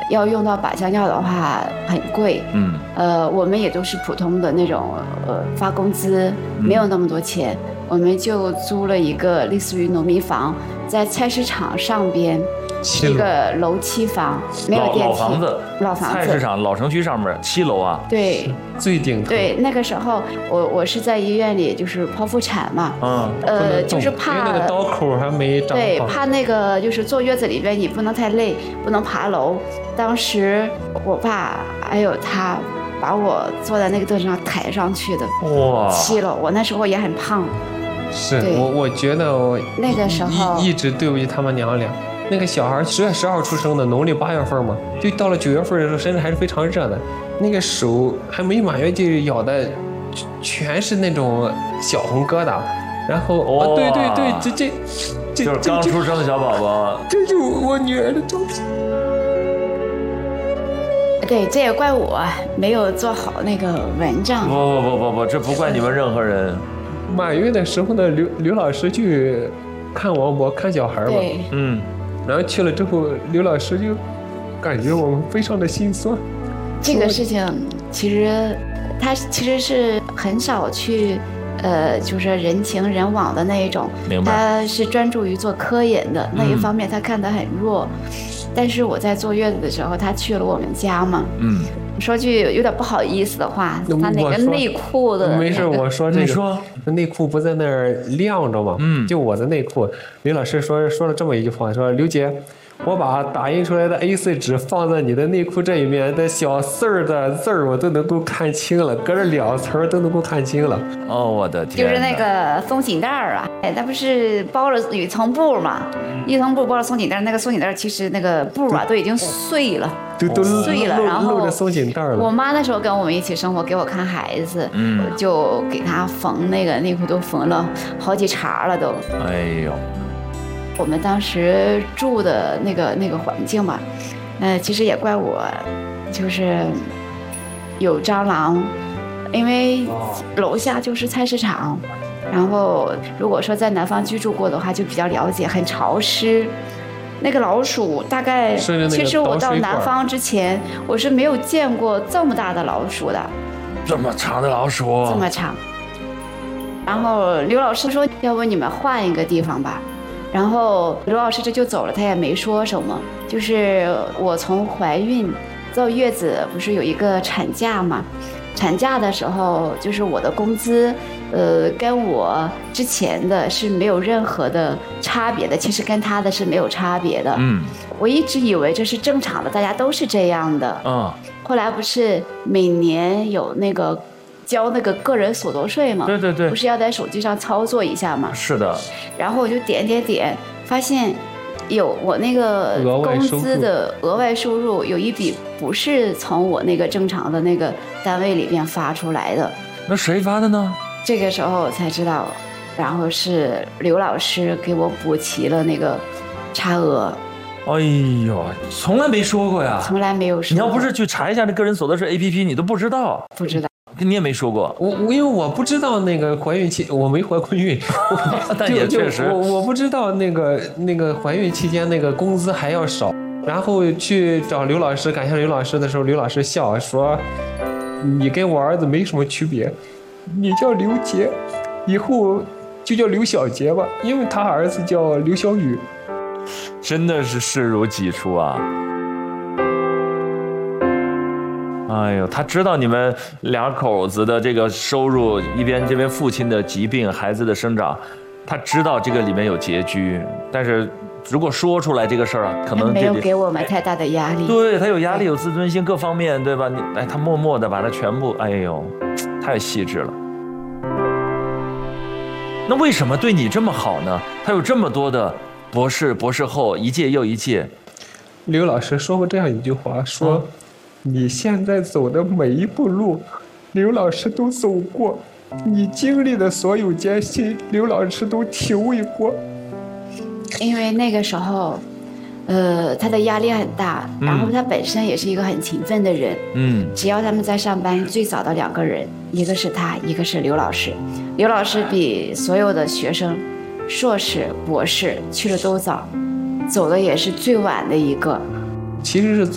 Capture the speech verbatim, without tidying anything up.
要用到靶浆药的话很贵， 嗯， 呃，我们也都是普通的那种，呃，发工资没有那么多钱，嗯、我们就租了一个类似于农民房，在菜市场上边。一个楼七房，没有电梯， 老房子， 老房子， 菜市场老城区上面七楼啊， 对， 最顶头。 对，那个时候我我是在医院里，就是剖腹产嘛， 嗯， 呃，就是怕那个刀口还没长好， 对，怕那个就是坐月子里边你不能太累，不能爬楼。当时我爸还有他把我坐在那个凳子上抬上去的， 哇， 七楼，我那时候也很胖。 是我我觉得我那个时候一一直对不起他们娘俩。那个小孩十月十号出生的，农历八月份嘛，就到了九月份的时候，身上还是非常热的。那个手还没满月就咬的，全是那种小红疙瘩。然后，哦，对对对，这这这就是刚出生的小宝宝。 这就是我女儿的照片。 对，这也怪我没有做好那个蚊帐。 不不不不不，这不怪你们任何人。 满月的时候呢，刘刘老师去看我，我看小孩嘛， 嗯。 然后去了之后，刘老师就感觉我们非常的心酸。 这个事情其实他其实是很少去，呃，就是人情人往的那一种。 明白。 他是专注于做科研的、嗯、那一方面，他看得很弱。但是我在坐月子的时候，他去了我们家嘛。嗯。说句有点不好意思的话，他那个内裤的、那个， 没事，我说这个， 你说内裤不在那儿晾着吗？嗯，就我的内裤，刘老师说说了这么一句话，说刘姐，我把打印出来的 A 四 纸放在你的内裤这一面的小四儿的字儿，我都能够看清了，隔着两层都能够看清了。 哦，我的天！ 就是那个松紧带儿啊，哎，它不是包了一层布嘛？一层布包了松紧带，那个松紧带其实那个布啊都已经碎了。 都都碎了，然后露着松紧带了。 我妈那时候跟我们一起生活，给我看孩子，嗯，就给她缝那个内裤，都缝了好几茬了都。 哎呦， 我们当时住的那个那个环境嘛，呃，其实也怪我，就是有蟑螂，因为楼下就是菜市场，然后如果说在南方居住过的话，就比较了解，很潮湿。那个老鼠大概，其实我到南方之前，我是没有见过这么大的老鼠的。 这么长的老鼠？ 这么长。然后刘老师说：“要不你们换一个地方吧。”然后刘老师这就走了，他也没说什么。就是我从怀孕到月子，不是有一个产假嘛？产假的时候，就是我的工资。呃，跟我之前的是没有任何的差别的，其实跟他的是没有差别的。嗯，我一直以为这是正常的，大家都是这样的。嗯，后来不是每年有那个交那个个人所得税吗？ 对对对， 不是要在手机上操作一下吗？ 是的。 然后我就点点点，发现有我那个工资的额外收入有一笔不是从我那个正常的那个单位里边发出来的。 那谁发的呢？ 这个时候我才知道，然后是刘老师给我补齐了那个差额。 哎呦，从来没说过呀！ 从来没有说过。 你要不是去查一下这个人所得税 A P P， 你都不知道。 不知道。 你也没说过。 我我因为我不知道那个怀孕期，我没怀过孕。 但也确实， 我我不知道那个那个怀孕期间那个工资还要少。然后去找刘老师，赶上刘老师的时候，刘老师笑说：“你跟我儿子没什么区别。”你叫刘杰，以后就叫刘小杰吧，因为他儿子叫刘小雨。 真的是视如己出啊！哎呦，他知道你们两口子的这个收入，一边这边父亲的疾病，孩子的生长，他知道这个里面有拮据，但是如果说出来这个事儿啊，可能没有给我们太大的压力。 对，他有压力，有自尊心，各方面，对吧？你哎，他默默的把它全部，哎呦，太细致了。那为什么对你这么好呢？他有这么多的博士、博士后，一届又一届。 刘老师说过这样一句话，说、嗯、你现在走的每一步路，刘老师都走过，你经历的所有艰辛，刘老师都体会过。 因为那个时候呃，他的压力很大，然后他本身也是一个很勤奋的人。嗯，只要他们在上班，最早的两个人，一个是他，一个是刘老师。刘老师比所有的学生，硕士、博士去的都早，走的也是最晚的一个。 其实是